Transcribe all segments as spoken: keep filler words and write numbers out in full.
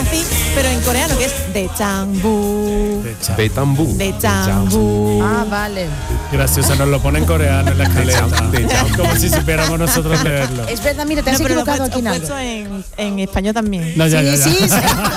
así, pero en coreano, que es de Changbu. De Tambú. De Changbu. Ah, vale. Graciosa, nos lo pone en coreano en la escaleta. De Changbu. Como si supiéramos nosotros leerlo. Es verdad, mira, te has No, pero lo he equivocado puesto, aquí en he algo. puesto en, en español también. No, ya, Sí, ya, ya. sí, sí.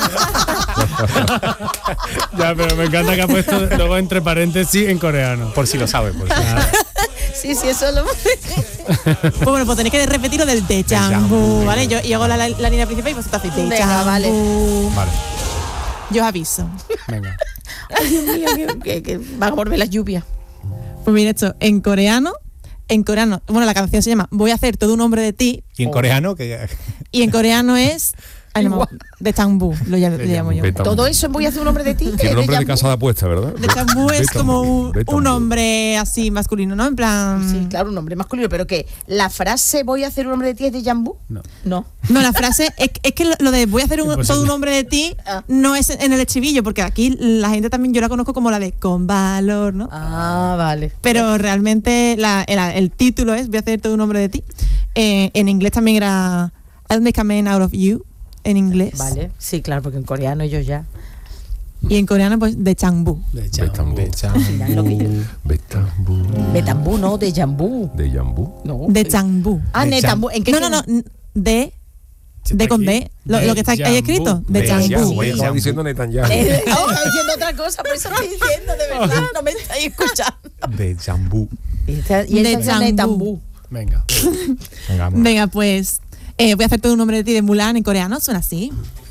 Ya, pero me encanta que ha puesto luego entre paréntesis en coreano. Por si lo sabe, por si lo Ah, sabe. Sí, sí, eso lo... Pues bueno, pues tenéis que repetirlo del de Changbu, ¿vale? Yo, yo hago la, la, la línea principal y vosotros hacéis de Venga, Changbu. vale. Vale. Yo os aviso. venga. Ay, Dios mío, que, que, que va a volver la lluvia. Pues mira, esto, en coreano, en coreano, bueno, la canción se llama Voy a hacer todo un hombre de ti, Y en coreano, que y en coreano es ay, no, Igual. de Changbu, lo, ll- lo llamo yo. De Tambú. Todo eso en voy a hacer un hombre de ti. Tiene nombre de Yambu. casa de apuesta, ¿verdad? De Changbu es como un, De Tambú. un hombre así masculino, ¿no? En plan... Sí, claro, un hombre masculino, pero que la frase voy a hacer un hombre de ti es de Yambu. No. No. No, la frase es, es que lo- lo de voy a hacer un, Imposible. todo un hombre de ti Ah. no es en el estribillo, porque aquí la gente también yo la conozco como la de con valor, ¿no? Ah, vale. Pero realmente la- el, el título es voy a hacer todo un hombre de ti. Eh, en inglés también era I'll make a man out of you, en inglés. Vale, sí, claro, porque en coreano ellos ya. Y en coreano pues de Changbu. De De Changbu. Tambú. De Mira lo que yo- De Tambú. De Tambú, no, de Yambú. De Yambú. No. De Changbu. Ah, De de Cham- Tambú. ¿En qué No, no, no, n- de Si de está con aquí. D, lo, De lo que está ahí Yambu. escrito, de De Changbu. Yambu. Estaba Yambu. diciendo Netanyahu. Eh, oh, está diciendo otra cosa, por eso estoy diciendo, de verdad, no me estáis escuchando. De Jambú. Y esta, y De esta es de Yambú. Tambú. Venga. Venga, vamos. Venga, pues eh, voy a hacer todo un nombre de ti de Mulan en coreano, suena así.